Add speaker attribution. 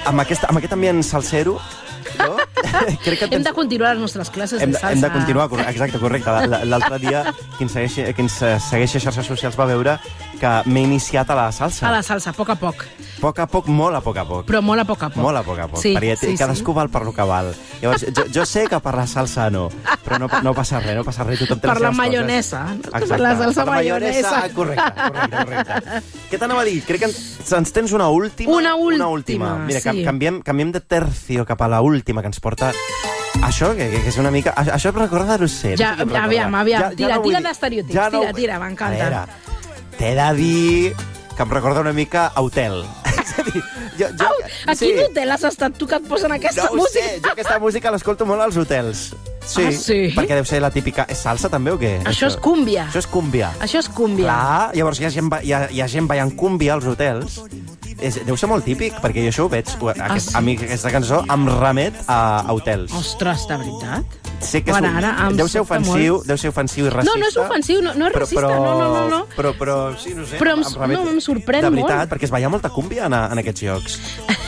Speaker 1: amb aquest ambient salsero, no? Crec que
Speaker 2: Hem de continuar les nostres classes de salsa.
Speaker 1: Hem de continuar, exacte, correcte. L'altre dia, qui ens segueix a xarxes socials va veure que m'he iniciat a la salsa.
Speaker 2: A la salsa, a poc a poc.
Speaker 1: Poc a poc, molt a poc a poc.
Speaker 2: Però molt a poc a poc.
Speaker 1: Molt a poc a poc,
Speaker 2: Sí,
Speaker 1: perquè
Speaker 2: sí,
Speaker 1: cadascú val per lo que val. Llavors, jo sé que per la salsa no, però no passa res, no passa res. Tothom té
Speaker 2: Per
Speaker 1: les
Speaker 2: la
Speaker 1: seves
Speaker 2: maionesa.
Speaker 1: coses.
Speaker 2: Per la salsa maionesa.
Speaker 1: Correcte. Què t'anava a dir? Crec que ens tens una última.
Speaker 2: Una última,
Speaker 1: Mira,
Speaker 2: sí.
Speaker 1: canviem de tercio cap a la última, que ens porta... Això, que és una mica... Això em recorda d'Ocell.
Speaker 2: Ja, aviam. Tira d'estereotips. Tira, m'encanta.
Speaker 1: A veure, t'he de dir que em recorda una mica a Hotel. És a dir,
Speaker 2: A quin hotel has estat tu que et posen aquesta música?
Speaker 1: No ho sé, jo aquesta música l'escolto molt als hotels. Sí,
Speaker 2: sí?
Speaker 1: Perquè deu ser la típica... És salsa, també, o què?
Speaker 2: Això és cúmbia.
Speaker 1: Això és cúmbia.
Speaker 2: Això és cúmbia.
Speaker 1: Clar, llavors hi ha gent ballant cúmbia als hotels. Deu ser molt típic, perquè jo això ho veig. A mi aquesta cançó em remet a hotels.
Speaker 2: Ostres, de veritat?
Speaker 1: Sé que deu ser ofensiu i racista.
Speaker 2: No és ofensiu, no és racista, no.
Speaker 1: Però sí, no sé,
Speaker 2: em sorprèn molt.
Speaker 1: De veritat, perquè es balla molta cúmbia en aquests llocs.